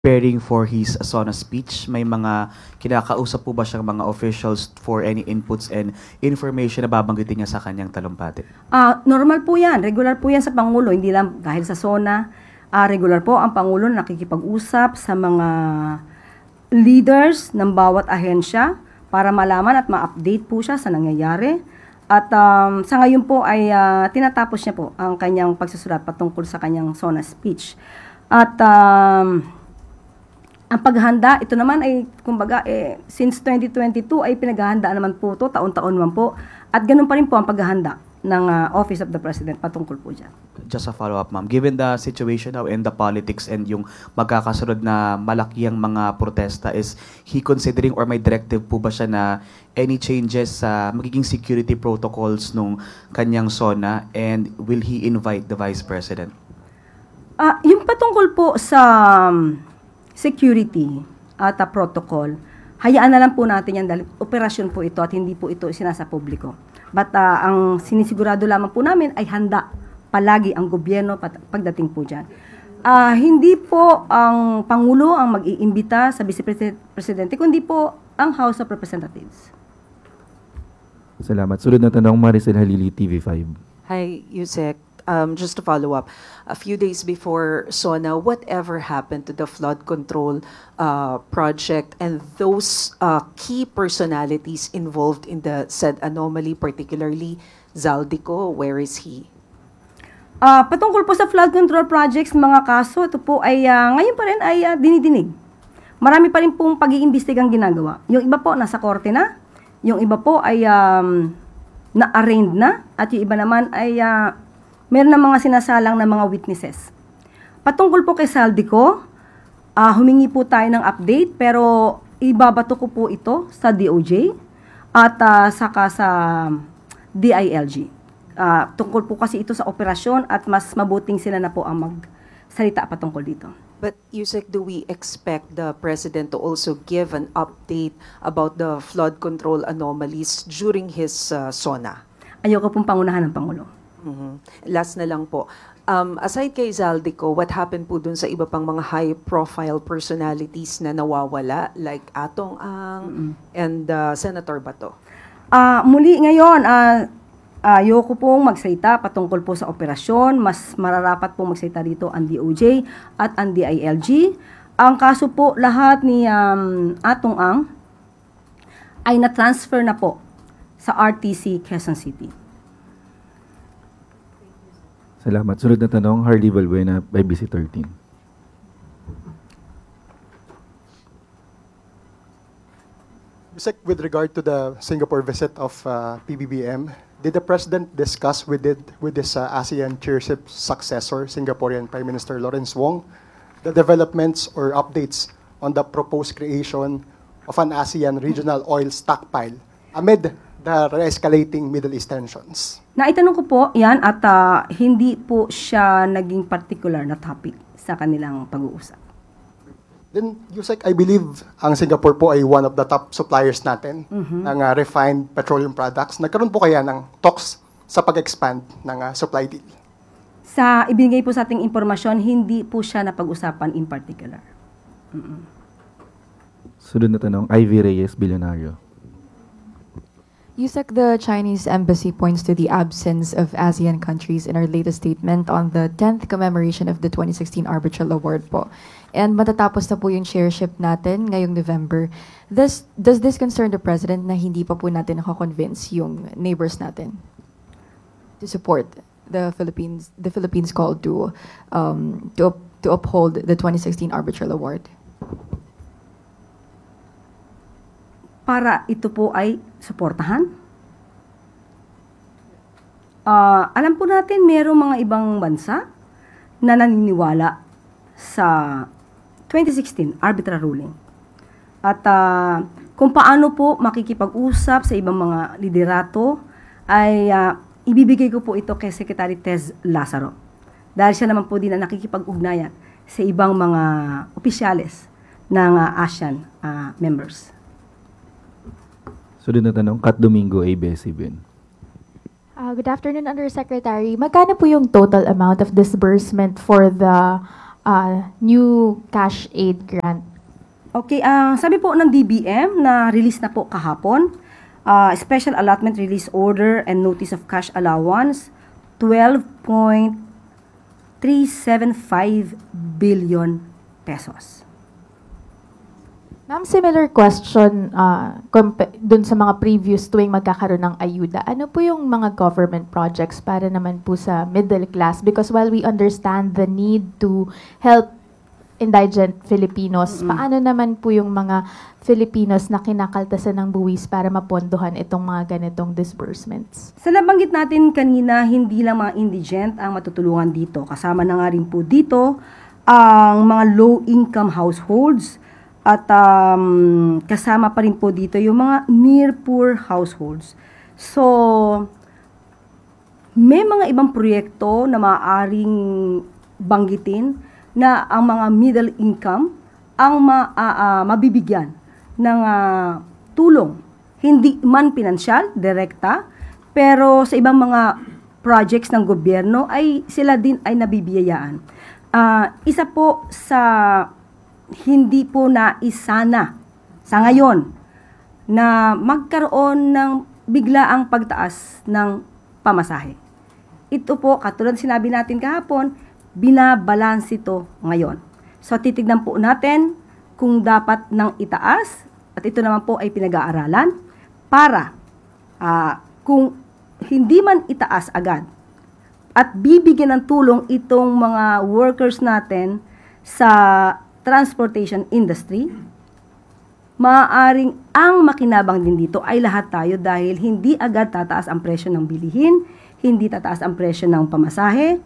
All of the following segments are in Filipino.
preparing for his SONA speech? May mga kinakausap po ba siyang mga officials for any inputs and information na babanggitin niya sa kanyang talumpati? Normal po yan. Regular po yan sa Pangulo. Hindi lang dahil sa SONA. Regular po ang Pangulo na nakikipag-usap sa mga leaders ng bawat ahensya para malaman at ma-update po siya sa nangyayari. At sa ngayon po ay tinatapos niya po ang kanyang pagsusulat patungkol sa kanyang SONA speech. At ang paghahanda, ito naman ay, kumbaga, since 2022 ay pinaghahandaan naman po ito, taon-taon naman po. At ganun pa rin po ang paghahanda ng Office of the President patungkol po dyan. Just a follow-up, ma'am. Given the situation now and the politics and yung magkakasunod na malakihang mga protesta, is he considering or may directive po ba siya na any changes sa magiging security protocols nung kanyang SONA, and will he invite the Vice President? Yung patungkol po sa security at protocol, hayaan na lang po natin yan dahil operasyon po ito at hindi po ito isinasa publiko. But ang sinisigurado lamang po namin ay handa palagi ang gobyerno pagdating po dyan. Hindi po ang Pangulo ang mag-iimbita sa Vice Presidente, kundi po ang House of Representatives. Salamat. Sunod na tanong, Maricel Halili, TV5. Hi, Yusek. Just to follow up, a few days before SONA, whatever happened to the flood control project and those key personalities involved in the said anomaly, particularly Zaldico, where is he? Patungkol po sa flood control projects, mga kaso, ito po ay ngayon pa rin ay dinidinig. Marami pa rin pong pag-iimbestigang ginagawa. Yung iba po nasa korte na, yung iba po ay na-arraigned na, at yung iba naman ay meron na mga sinasalang na mga witnesses. Patungkol po kay Zaldico, humingi po tayo ng update, pero ibabato ko po ito sa DOJ at saka sa DILG. Tungkol po kasi ito sa operasyon at mas mabuting sila na po ang magsalita patungkol dito. But Yusek, do we expect the President to also give an update about the flood control anomalies during his SONA? Ayoko pong pangunahan ng Pangulo. Last na lang po. Aside kay Zaldico, what happened po dun sa iba pang mga high-profile personalities na nawawala, like Atong Ang and Senator Bato? Muli ngayon, ayoko pong magsalita patungkol po sa operasyon. Mas mararapat pong magsalita dito ang DOJ at ang DILG. Ang kaso po, lahat ni Atong Ang ay na-transfer na po sa RTC Quezon City. Salamat. Sunod na tanong, Harley Balbuena, IBC 13. Yusek, with regard to the Singapore visit of PBBM, did the President discuss with this ASEAN chairship successor, Singaporean Prime Minister Lawrence Wong, the developments or updates on the proposed creation of an ASEAN regional oil stockpile amid the re-escalating Middle East tensions? Naitanong ko po yan at hindi po siya naging particular na topic sa kanilang pag-uusap. Then, Yusek, I believe ang Singapore po ay one of the top suppliers natin ng refined petroleum products. Nagkaroon po kaya ng talks sa pag-expand ng supply deal? Sa ibinigay po sa ating impormasyon, hindi po siya napag-usapan in particular. Sunod na tanong, Ivy Reyes, Bilyonaryo. Yusek, the Chinese embassy points to the absence of ASEAN countries in our latest statement on the 10th commemoration of the 2016 Arbitral Award po. And matatapos na po yung chairship natin ngayong November. Does this concern the President na hindi pa po natin nakakonvince yung neighbors natin to support the Philippines call to uphold the 2016 Arbitral Award? Para ito po ay suportahan. Alam po natin mayroong mga ibang bansa na naniniwala sa 2016 arbitral ruling. At kung paano po makikipag-usap sa ibang mga liderato ay ibibigay ko po ito kay Secretary Tez Lazaro. Dahil siya naman po din na nakikipag-ugnayan sa ibang mga opisyales ng ASEAN members. Sunod na tanong, Kat Domingo, ABS-CBN. Good afternoon, Undersecretary. Magkano po yung total amount of disbursement for the new cash aid grant? Okay, sabi po ng DBM na release na po kahapon, Special Allotment Release Order and Notice of Cash Allowance, 12.375 billion pesos. Ma'am, similar question dun sa mga previous tuwing magkakaroon ng ayuda. Ano po yung mga government projects para naman po sa middle class? Because while we understand the need to help indigent Filipinos, paano naman po yung mga Filipinos na kinakaltasan ng buwis para mapondohan itong mga ganitong disbursements? Sa nabanggit natin kanina, hindi lang mga indigent ang matutulungan dito. Kasama na nga rin po dito ang mga low-income households at kasama pa rin po dito yung mga near-poor households. So, may mga ibang proyekto na maaaring banggitin na ang mga middle income ang mabibigyan ng tulong. Hindi man pinansyal, direkta, pero sa ibang mga projects ng gobyerno ay sila din ay nabibiyayaan. Isa po sa hindi po naisana sa ngayon na magkaroon ng biglaang pagtaas ng pamasahe. Ito po, katulad sinabi natin kahapon, binabalance ito ngayon. So, titignan po natin kung dapat nang itaas, at ito naman po ay pinag-aaralan, para kung hindi man itaas agad, at bibigyan ng tulong itong mga workers natin sa transportation industry, maaaring ang makinabang din dito ay lahat tayo dahil hindi agad tataas ang presyo ng bilihin, hindi tataas ang presyo ng pamasahe.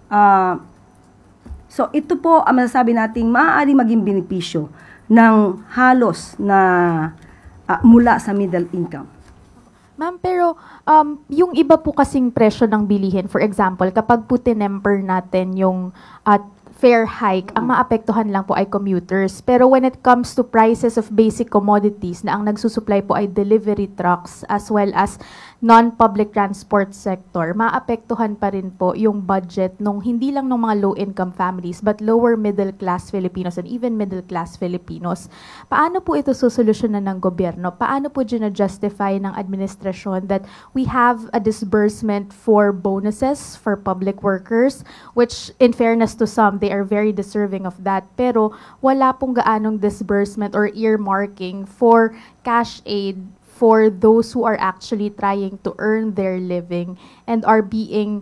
So ito po ang masasabi nating maaari maging benepisyo ng halos na mula sa middle income. Ma'am, pero yung iba po kasing presyo ng bilihin, for example, kapag po tinemper natin yung fare hike, ang maapektuhan lang po ay commuters. Pero when it comes to prices of basic commodities na ang nagsusupply po ay delivery trucks as well as non-public transport sector, maapektuhan pa rin po yung budget nung hindi lang ng mga low-income families but lower middle-class Filipinos and even middle-class Filipinos. Paano po ito susolusyonan ng gobyerno? Paano po justify ng administrasyon that we have a disbursement for bonuses for public workers, which in fairness to some, they are very deserving of that, pero wala pong gaanong disbursement or earmarking for cash aid for those who are actually trying to earn their living and are being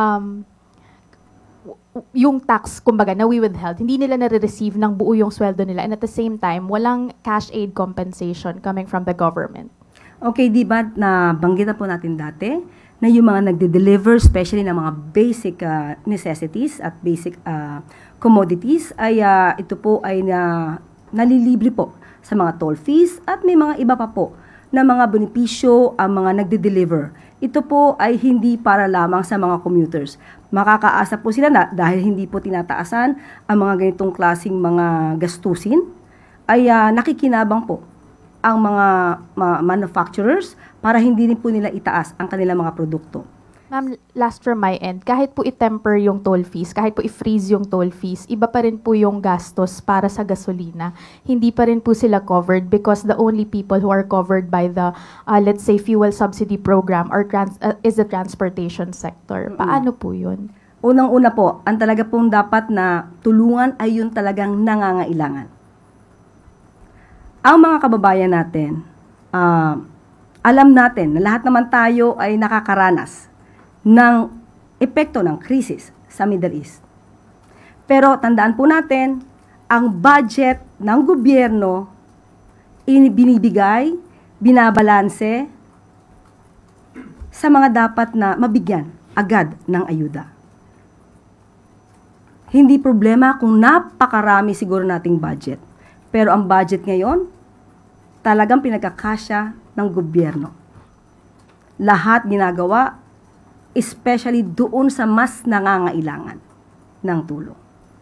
yung tax, kumbaga, na we withheld, hindi nila nare-receive ng buo yung sweldo nila, and at the same time, walang cash aid compensation coming from the government. Okay, di ba na banggit na po natin dati na yung mga nagde-deliver, especially ng mga basic necessities at basic commodities, ay ito po ay nalilibre po sa mga toll fees at may mga iba pa po na mga benepisyo ang mga nagde-deliver. Ito po ay hindi para lamang sa mga commuters. Makakaasa po sila na dahil hindi po tinataasan ang mga ganitong klaseng mga gastusin, ay nakikinabang po ang mga manufacturers para hindi rin po nila itaas ang kanilang mga produkto. Ma'am, last from my end, kahit po i-temper yung toll fees, kahit po i-freeze yung toll fees, iba pa rin po yung gastos para sa gasolina. Hindi pa rin po sila covered because the only people who are covered by the, let's say, fuel subsidy program is the transportation sector. Paano po yun? Unang-una po, ang talaga pong dapat na tulungan ay yung talagang nangangailangan. Ang mga kababayan natin, alam natin na lahat naman tayo ay nakakaranas ng epekto ng krisis sa Middle East. Pero tandaan po natin, ang budget ng gobyerno binibigay, binabalanse sa mga dapat na mabigyan agad ng ayuda. Hindi problema kung napakarami siguro nating budget. Pero ang budget ngayon, talagang pinagkakasya ng gobyerno. Lahat ginagawa, especially doon sa mas nangangailangan ng tulong.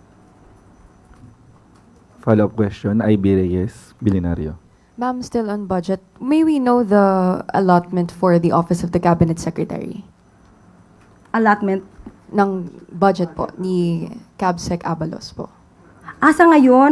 Follow-up question, IB Reyes, Bilinaryo. Ma'am, still on budget, may we know the allotment for the Office of the Cabinet Secretary? Allotment Ng budget po ni CabSec Abalos po. Asa ngayon,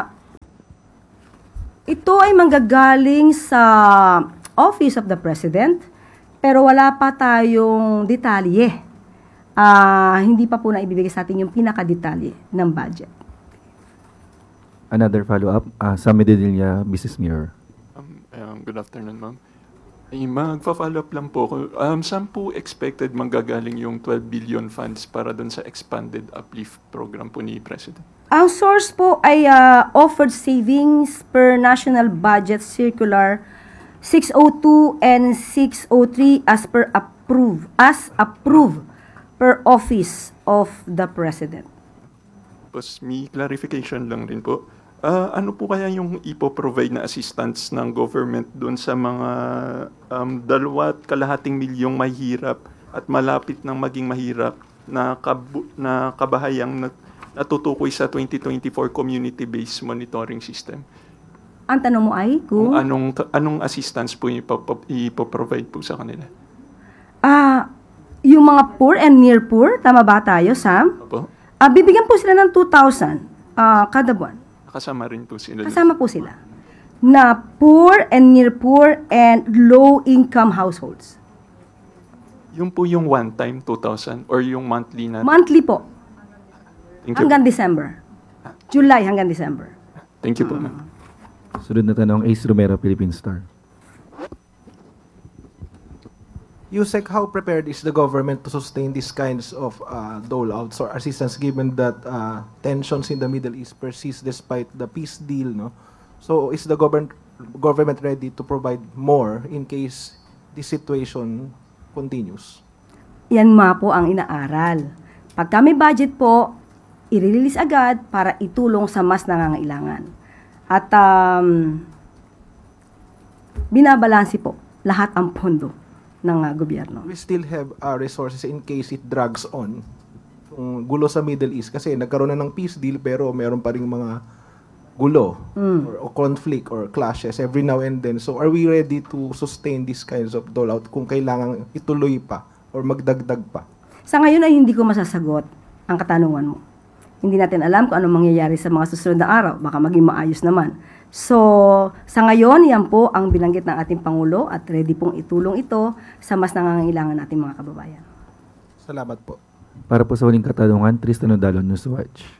ito ay manggagaling sa Office of the President, pero wala pa tayong detalye. Hindi pa po na ibibigay sa atin yung pinakadetalye ng budget. Another follow-up, sa Medellin, Mrs. Mayor. Good afternoon, ma'am. Magpa-follow up lang po ako. Saan po expected manggagaling yung 12 billion funds para dun sa expanded uplift program po ni President? Ang source po ay offered savings per National Budget Circular 602 and 603 as approved per Office of the President. Tapos may clarification lang rin po. Ano po kaya yung ipo-provide na assistance ng government doon sa mga 2.5 milyong mahirap at malapit ng maging mahirap na kabahayang natutukoy sa 2024 Community-Based Monitoring System? Ang tanong mo ay Kung anong assistance po ipo-provide po sa kanila? Yung mga poor and near poor, tama ba tayo, Sam? Opo? Bibigyan po sila ng 2,000 kada buwan. Kasama rin po sila. Kasama po sila. Na poor and near poor and low-income households. Yung po yung one-time 2,000 or yung monthly na? Monthly po. Thank you. Hanggang December. July hanggang December. Thank you po, ma'am. Sunod na tanong, Ace Romero, Philippine Star. Yusek, how prepared is the government to sustain these kinds of dole-outs or assistance given that tensions in the Middle East persist despite the peace deal, no? So is the government ready to provide more in case this situation continues? Yan mga po ang inaaral. Pagka may budget po, i-release agad para itulong sa mas nangangailangan. At binabalansi po lahat ang pondo ng gobyerno. We still have resources in case it drags on. Kung gulo sa Middle East, kasi nagkaroon na ng peace deal pero meron pa rin mga gulo or conflict or clashes every now and then. So are we ready to sustain these kinds of dole-out kung kailangan ituloy pa or magdagdag pa? Sa ngayon ay hindi ko masasagot ang katanungan mo. Hindi natin alam kung anong mangyayari sa mga susunod na araw. Baka maging maayos naman. So, sa ngayon, yan po ang binanggit ng ating Pangulo at ready pong itulong ito sa mas nangangailangan nating mga kababayan. Salamat po. Para po sa huling katanungan, Tristan Odalon, Newswatch.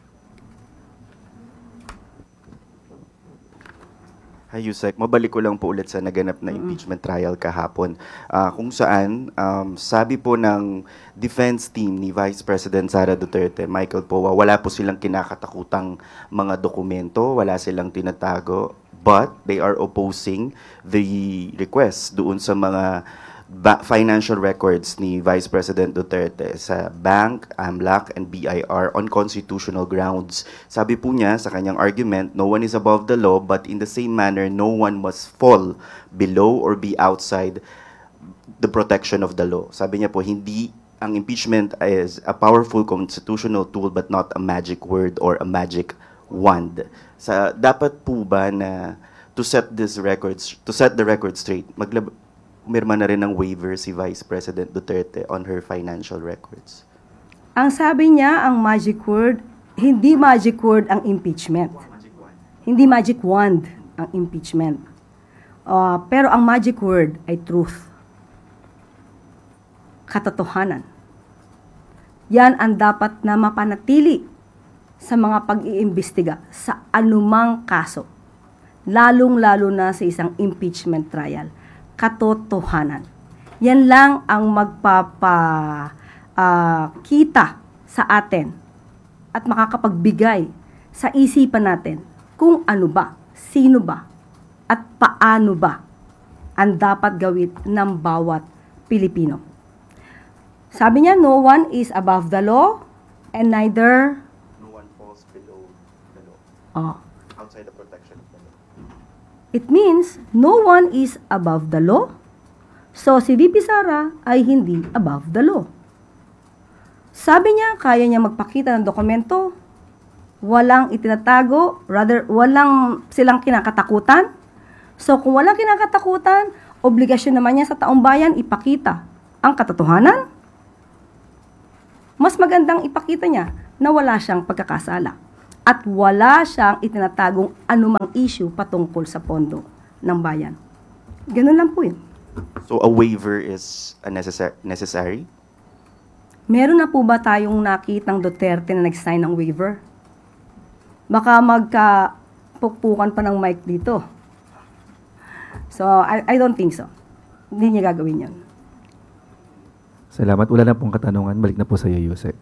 Hi, Yusek. Mabalik ko lang po ulit sa naganap na impeachment trial kahapon. Kung saan, sabi po ng defense team ni Vice President Sara Duterte, Michael Poa, wala po silang kinakatakutang mga dokumento, wala silang tinatago, but they are opposing the request doon sa mga financial records ni Vice President Duterte sa bank, AMLAC, and BIR on constitutional grounds. Sabi po niya sa kanyang argument, no one is above the law, but in the same manner, no one must fall below or be outside the protection of the law. Sabi niya po, hindi ang impeachment is a powerful constitutional tool but not a magic word or a magic wand. Dapat po ba na to set the record straight, umirma na rin ng waiver si Vice President Duterte on her financial records? Ang sabi niya, ang magic word, hindi magic word ang impeachment. Hindi magic wand ang impeachment. Pero ang magic word ay truth. Katotohanan. Yan ang dapat na mapanatili sa mga pag-iimbestiga sa anumang kaso. Lalong-lalo na sa isang impeachment trial. Katotohanan. Yan lang ang magpapakita sa atin at makakapagbigay sa isipan natin kung ano ba, sino ba, at paano ba ang dapat gawin ng bawat Pilipino. Sabi niya, no one is above the law and neither No one falls below the law. Outside the protection of the law. It means no one is above the law. So si VP Sara ay hindi above the law. Sabi niya, kaya niya magpakita ng dokumento, walang itinatago, rather walang silang kinakatakutan. So kung walang kinakatakutan, obligasyon naman niya sa taong bayan ipakita ang katotohanan. Mas magandang ipakita niya na wala siyang pagkakasala. at wala siyang itinatagong anumang issue patungkol sa pondo ng bayan. Ganun lang po yun. So a waiver is a necessary? Meron na po ba tayong nakitang Duterte na nag-sign ng waiver? Baka magkapukpukan pa ng mic dito. So, I don't think so. Hindi niya gagawin yun. Salamat. Wala na pong katanungan. Balik na po sa iyo, Yusek.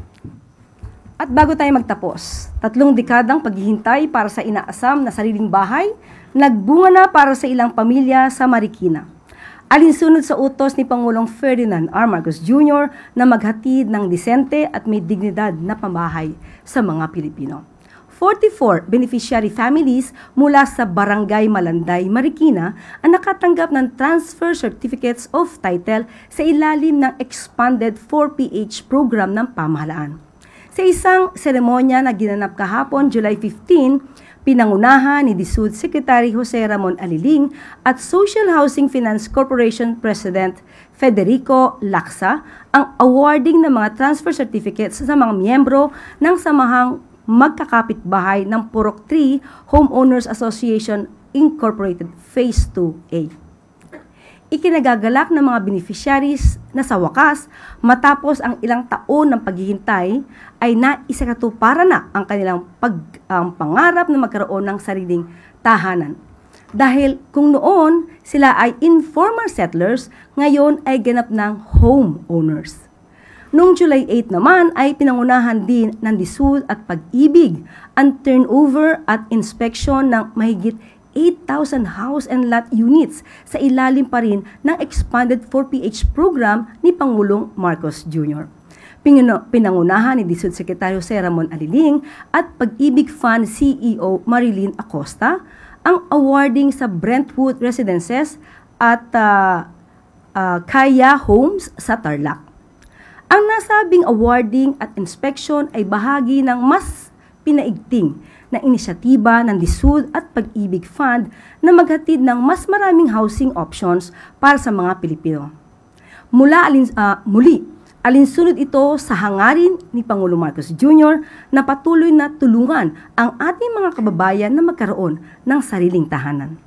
At bago tayo magtapos, 3 dekadang paghihintay para sa inaasam na sariling bahay, nagbunga na para sa ilang pamilya sa Marikina. Alinsunod sa utos ni Pangulong Ferdinand R. Marcos Jr. na maghatid ng disente at may dignidad na pambahay sa mga Pilipino. 44 beneficiary families mula sa Barangay Malanday, Marikina ang nakatanggap ng Transfer Certificates of Title sa ilalim ng Expanded 4PH program ng pamahalaan. Sa isang seremonya na ginanap kahapon, July 15, pinangunahan ni DSUD Secretary Jose Ramon Aliling at Social Housing Finance Corporation President Federico Lacsa ang awarding ng mga transfer certificates sa mga miyembro ng samahang magkakapitbahay ng Purok 3 Homeowners Association Incorporated Phase 2A. Ikinagagalak ng mga beneficiaries na sa wakas, matapos ang ilang taon ng paghihintay, ay naisakatuparan na ang kanilang pangarap na magkaroon ng sariling tahanan. Dahil kung noon sila ay informal settlers, ngayon ay ganap ng homeowners. Noong July 8 naman ay pinangunahan din ng DSUD at Pag-ibig ang turnover at inspection ng mahigit 8,000 house and lot units sa ilalim pa rin ng Expanded 4PH program ni Pangulong Marcos Jr. Pinangunahan ni DSUD Secretary Jose Ramon Aliling at Pag-ibig Fund CEO Marilyn Acosta ang awarding sa Brentwood Residences at Kaya Homes sa Tarlac. Ang nasabing awarding at inspection ay bahagi ng mas pinaigting na inisyatiba ng DSUD at Pag-ibig Fund na maghatid ng mas maraming housing options para sa mga Pilipino. Muli, alinsunod ito sa hangarin ni Pangulong Marcos Jr. na patuloy na tulungan ang ating mga kababayan na magkaroon ng sariling tahanan.